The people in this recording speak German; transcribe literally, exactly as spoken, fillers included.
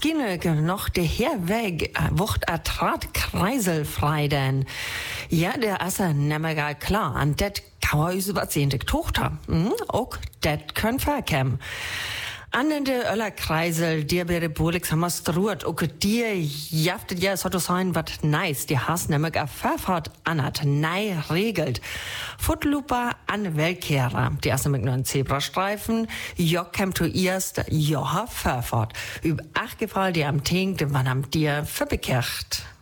Skiene noch der Herweg wird a Trat kreiselfrei denn. Ja, der Asser nemmer klar, an det kann man uns was sehen, die Tochter. Hm, auch det können verkämmen. An der Öller Kreisel, der bei der Bolix haben wir struert, auch dir jaftet ja, es hat sein, wat nice, die hast nämlich a Verfahrt anhat, nei regelt. Footluper an Weltkehrer, die erst nämlich nur ein Zebrastreifen, jock kem to erst, joha Verfahrt. Über acht Gefall, die am Tink, die waren am dir verbekehrt.